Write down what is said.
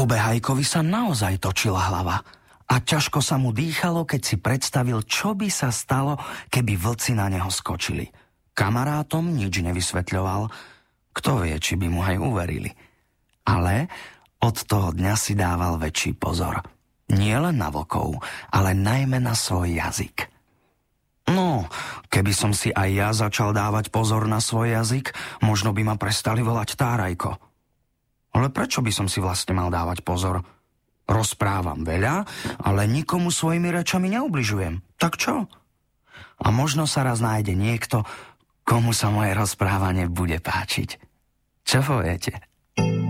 Pobehajkovi sa naozaj točila hlava a ťažko sa mu dýchalo, keď si predstavil, čo by sa stalo, keby vlci na neho skočili. Kamarátom nič nevysvetľoval, kto vie, či by mu aj uverili. Ale od toho dňa si dával väčší pozor. Nie len na vlkov, ale najmä na svoj jazyk. No, keby som si aj ja začal dávať pozor na svoj jazyk, možno by ma prestali volať Tárajko. Ale prečo by som si vlastne mal dávať pozor? Rozprávam veľa, ale nikomu svojimi rečami neubližujem. Tak čo? A možno sa raz nájde niekto, komu sa moje rozprávanie bude páčiť. Čo poviete?